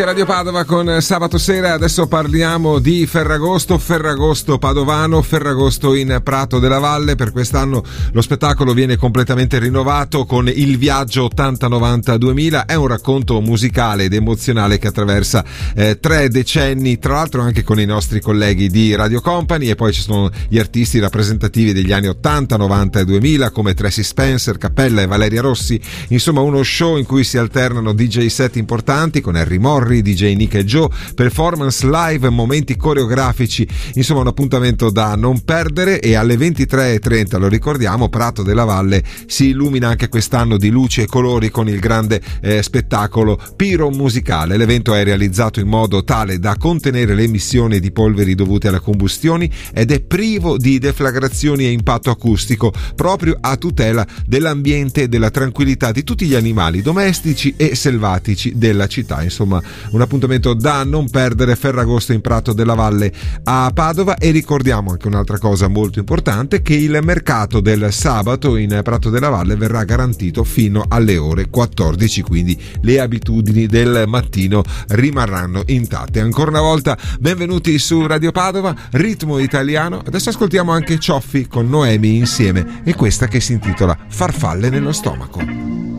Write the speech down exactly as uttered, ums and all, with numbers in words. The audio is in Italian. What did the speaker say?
Radio Padova con Sabato Sera. Adesso parliamo di Ferragosto, Ferragosto padovano, Ferragosto in Prato della Valle. Per quest'anno lo spettacolo viene completamente rinnovato con Il Viaggio ottanta novanta duemila. È un racconto musicale ed emozionale che attraversa eh, tre decenni, tra l'altro anche con i nostri colleghi di Radio Company, e poi ci sono gli artisti rappresentativi degli anni ottanta, novanta e duemila come Tracy Spencer, Cappella e Valeria Rossi. Insomma, uno show in cui si alternano D J set importanti con Harry Morri, D J Nick e Joe, performance live, momenti coreografici, insomma un appuntamento da non perdere. E alle ventitré e trenta, lo ricordiamo, Prato della Valle si illumina anche quest'anno di luci e colori con il grande eh, spettacolo Piro musicale. L'evento è realizzato in modo tale da contenere le emissioni di polveri dovute alle combustioni ed è privo di deflagrazioni e impatto acustico, proprio a tutela dell'ambiente e della tranquillità di tutti gli animali domestici e selvatici della città. Insomma, un appuntamento da non perdere, Ferragosto in Prato della Valle a Padova. E ricordiamo anche un'altra cosa molto importante, che il mercato del sabato in Prato della Valle verrà garantito fino alle ore quattordici, quindi le abitudini del mattino rimarranno intatte. Ancora una volta benvenuti su Radio Padova, ritmo italiano. Adesso ascoltiamo anche Cioffi con Noemi insieme, e questa che si intitola Farfalle nello stomaco.